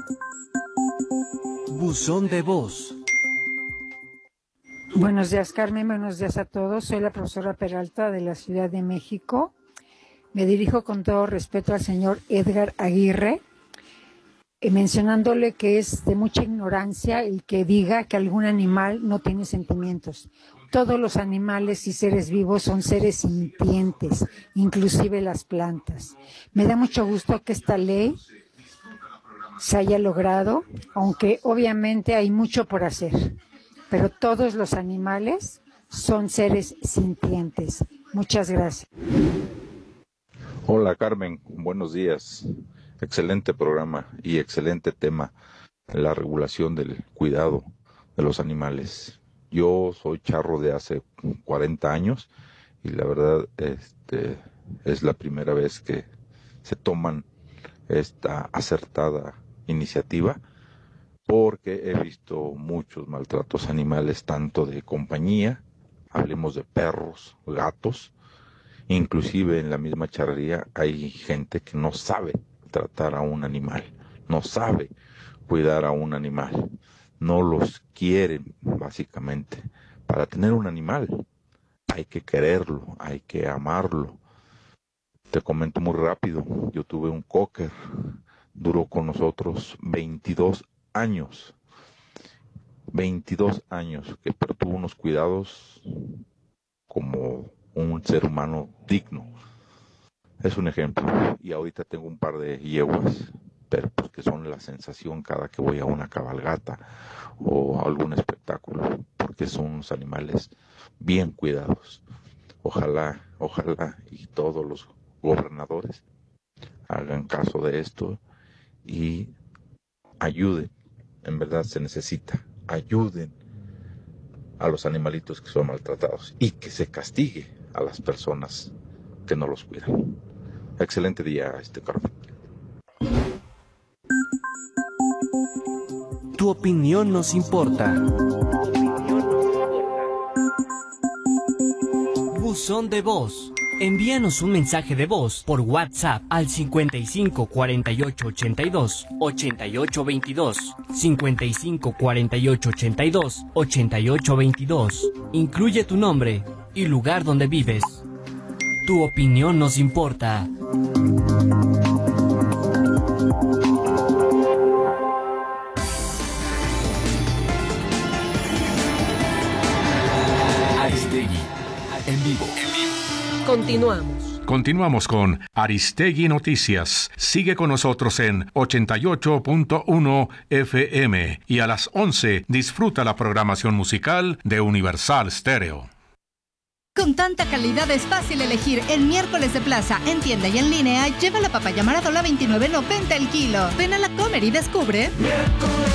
Buzón de voz. Buenos días, Carmen. Buenos días a todos. Soy la profesora Peralta de la Ciudad de México. Me dirijo con todo respeto al señor Edgar Aguirre, mencionándole que es de mucha ignorancia el que diga que algún animal no tiene sentimientos. Todos los animales y seres vivos son seres sintientes, inclusive las plantas. Me da mucho gusto que esta ley se haya logrado, aunque obviamente hay mucho por hacer, pero todos los animales son seres sintientes. Muchas gracias. Hola Carmen, buenos días. Excelente programa y excelente tema, la regulación del cuidado de los animales. Yo soy charro de hace 40 años y la verdad es la primera vez que se toman esta acertada iniciativa, porque he visto muchos maltratos animales, tanto de compañía, hablemos de perros, gatos, inclusive en la misma charrería hay gente que no sabe tratar a un animal, no sabe cuidar a un animal, no los quieren básicamente. Para tener un animal hay que quererlo, hay que amarlo. Te comento muy rápido, yo tuve un cocker, duró con nosotros 22 años, pero tuvo unos cuidados como un ser humano digno. Es un ejemplo. Y ahorita tengo un par de yeguas, pero porque son la sensación cada que voy a una cabalgata o a algún espectáculo, porque son unos animales bien cuidados. Ojalá y todos los gobernadores hagan caso de esto y ayuden, en verdad se necesita, ayuden a los animalitos que son maltratados y que se castigue a las personas que no los cuidan. Excelente día, Carmen. Tu opinión nos importa. Buzón de voz. Envíanos un mensaje de voz por WhatsApp al 55 48 82 88 22, 55 48 82 88 22. Incluye tu nombre y lugar donde vives. Tu opinión nos importa. Aristegui, en vivo. Continuamos con Aristegui Noticias. Sigue con nosotros en 88.1 FM y a las 11 disfruta la programación musical de Universal Stereo. Con tanta calidad es fácil elegir. El miércoles de plaza, en tienda y en línea, lleva la papaya Maradola $29.90 el kilo. Ven a La Comer y descubre. Miércoles